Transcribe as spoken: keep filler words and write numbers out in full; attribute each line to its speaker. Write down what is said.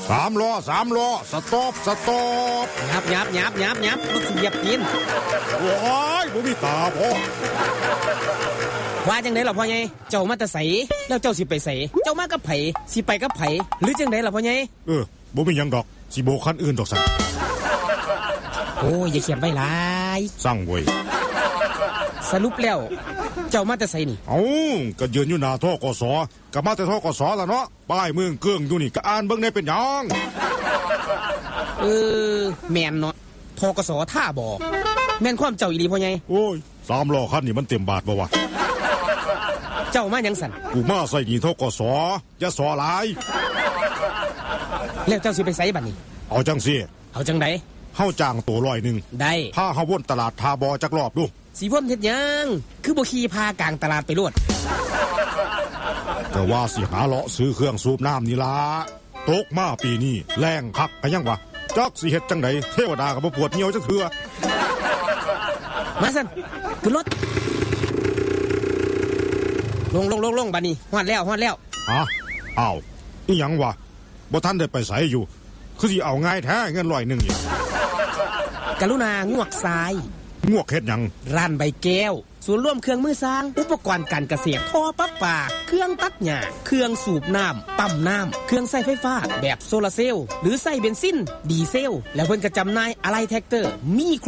Speaker 1: สามล้อสามล้อสต็อปสต็อป
Speaker 2: ยับยับยับยับยับรถสิเหยียบกิน
Speaker 1: โอ้ยบ่มีตาพ่อ
Speaker 2: ว่าจังได๋ล่ะพ่อใหญ่เจ้ามาแต่ไสแล้วเจ้าสิไปไสเจ้ามากับไผสิไปกับไผหรือจังได๋ล่ะพ่อใหญ่
Speaker 1: เออบ่มีหยังดอกสิโบกคันอื่นดอกสั่น
Speaker 2: โอ้ยอย่าเขียนไว้หลาย
Speaker 1: สั่งเว้ย
Speaker 2: สรุปแล้วเจ้ามาแต่ไสนี่
Speaker 1: เอ้าก็ยืนอยู่หน้าธกสก็มาแต่ธกสล่ะเนาะป้ายเมืองเกื้องอยู่นี่ก็อ่านเบิ่งได้เป็นหยัง
Speaker 2: เออแม่นเนาะธกสท่าบ่แม่นความเจ้าอีหลีพ่อใหญ่
Speaker 1: โอ้ยสามล้อคันนี่มันเต็มบาทบ่วะ
Speaker 2: เจ้ามาหยังสั่น
Speaker 1: กูมาใส่หนี้ธกสอย่าสอหลาย
Speaker 2: แล้วเจ้าสิไปไสบัดนี้
Speaker 1: เอาจังซี่
Speaker 2: เอาจังได๋
Speaker 1: เฮาจ้างตัวร้อยนึง
Speaker 2: ได้
Speaker 1: พาเฮาวนตลาดทาบอจักรอบดู
Speaker 2: สิวนเฮ็ดหยังคือบ่ขี่พากลางตลาดไปโลด
Speaker 1: ก็ว่าสิหาเลาะซื้อเครื่องสูบน้ำนี่ล่ะตกมาปีนี้แรงคักไปยังวะจักสิเฮ็ดจังได๋เทวดาก็บ่ปวดเหี่ยวจักเทื่อ
Speaker 2: มาซั่นขึ้นรถลงลงลงลงบัดนี้ฮอดแล้วฮอดแล้ว
Speaker 1: ฮะอ้าวอีหยังวะบ่ทันได้ไปไสอยู่คือสิเอาง่ายแท้เงินร้อยนึงนี่
Speaker 2: กรุณางวกซ้าย
Speaker 1: งวกเฮ็ดหยัง
Speaker 2: ร้านใบแก้วศูนย์รวมเครื่องมือสร้างอุปกรณ์การเกษตรท่อประปาเครื่องตัดหญ้าเครื่องสูบน้ำปั๊มน้ำเครื่องใช้ไฟฟ้าแบบโซลาร์เซลล์หรือใช้เบนซินดีเซลแล้วเพิ่นก็จำหน่ายอะไหล่แท็กเตอร์มี